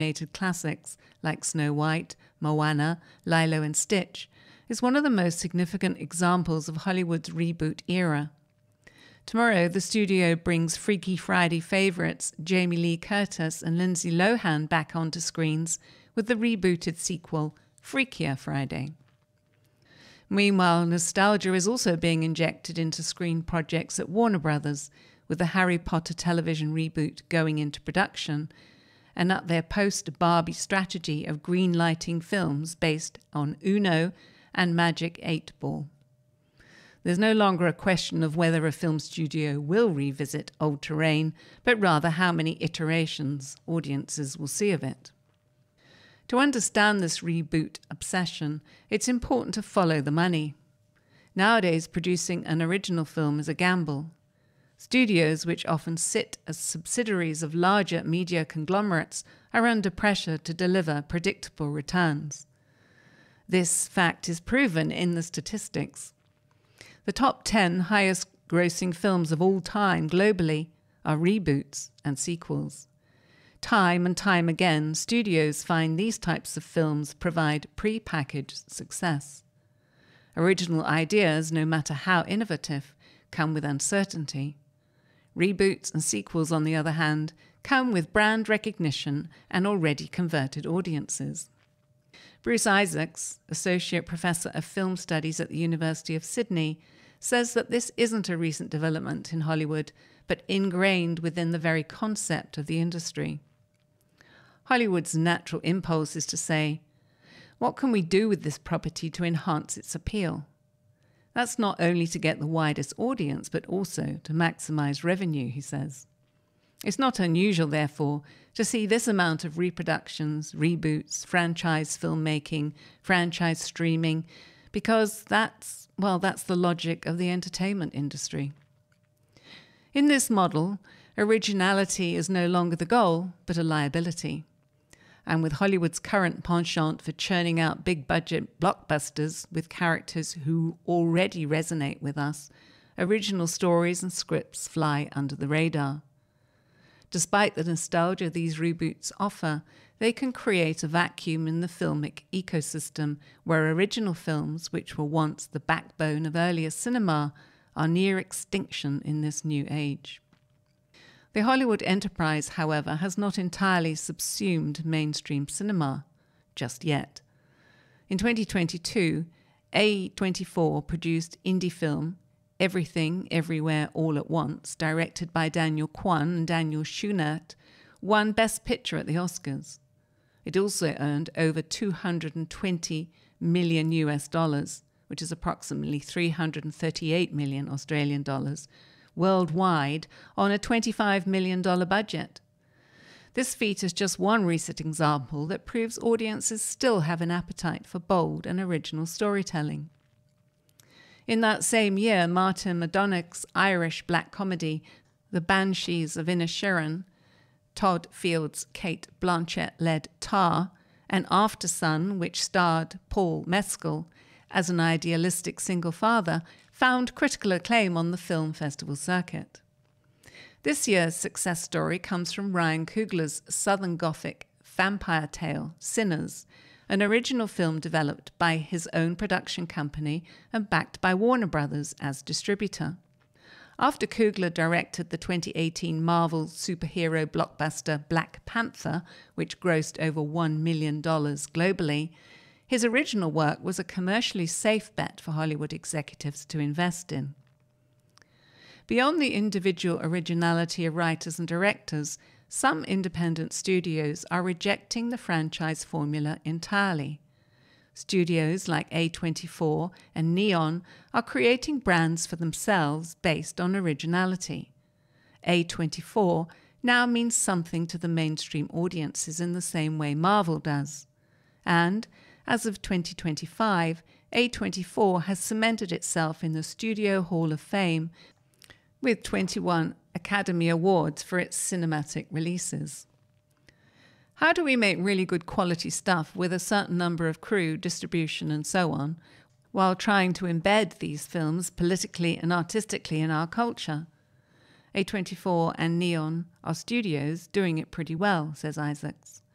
animated classics like Snow White, Moana, Lilo and Stitch, is one of the most significant examples of Hollywood's reboot era. Tomorrow, the studio brings Freaky Friday favourites Jamie Lee Curtis and Lindsay Lohan back onto screens with the rebooted sequel, Freakier Friday. Meanwhile, nostalgia is also being injected into screen projects at Warner Brothers, with the Harry Potter television reboot going into production, and at their post-Barbie strategy of green-lighting films based on Uno and Magic 8 Ball. There's no longer a question of whether a film studio will revisit old terrain, but rather how many iterations audiences will see of it. To understand this reboot obsession, it's important to follow the money. Nowadays, producing an original film is a gamble. Studios, which often sit as subsidiaries of larger media conglomerates, are under pressure to deliver predictable returns. This fact is proven in the statistics. The top 10 highest grossing films of all time globally are reboots and sequels. Time and time again, studios find these types of films provide pre-packaged success. Original ideas, no matter how innovative, come with uncertainty. Reboots and sequels, on the other hand, come with brand recognition and already converted audiences. Bruce Isaacs, Associate Professor of Film Studies at the University of Sydney, says that this isn't a recent development in Hollywood, but ingrained within the very concept of the industry. Hollywood's natural impulse is to say, what can we do with this property to enhance its appeal? That's not only to get the widest audience, but also to maximize revenue, he says. It's not unusual, therefore, to see this amount of reproductions, reboots, franchise filmmaking, franchise streaming, because that's the logic of the entertainment industry. In this model, originality is no longer the goal, but a liability. And with Hollywood's current penchant for churning out big-budget blockbusters with characters who already resonate with us, original stories and scripts fly under the radar. Despite the nostalgia these reboots offer, they can create a vacuum in the filmic ecosystem where original films, which were once the backbone of earlier cinema, are near extinction in this new age. The Hollywood enterprise, however, has not entirely subsumed mainstream cinema, just yet. In 2022, A24 produced indie film Everything, Everywhere, All at Once, directed by Daniel Kwan and Daniel Schunert, won Best Picture at the Oscars. It also earned over $220 million US, which is approximately 338 million Australian dollars, worldwide on a $25 million budget. This feat is just one recent example that proves audiences still have an appetite for bold and original storytelling. In that same year, Martin McDonagh's Irish black comedy, The Banshees of Inisherin, Todd Field's Kate Blanchett-led Tar, and Aftersun, which starred Paul Mescal as an idealistic single father, found critical acclaim on the film festival circuit. This year's success story comes from Ryan Coogler's Southern Gothic vampire tale, Sinners, an original film developed by his own production company and backed by Warner Brothers as distributor. After Coogler directed the 2018 Marvel superhero blockbuster Black Panther, which grossed over $1 million globally, his original work was a commercially safe bet for Hollywood executives to invest in. Beyond the individual originality of writers and directors, some independent studios are rejecting the franchise formula entirely. Studios like A24 and Neon are creating brands for themselves based on originality. A24 now means something to the mainstream audiences in the same way Marvel does. And, as of 2025, A24 has cemented itself in the Studio Hall of Fame with 21 Academy Awards for its cinematic releases. How do we make really good quality stuff with a certain number of crew, distribution, and so on, while trying to embed these films politically and artistically in our culture? A24 and Neon are studios doing it pretty well, says Isaacs.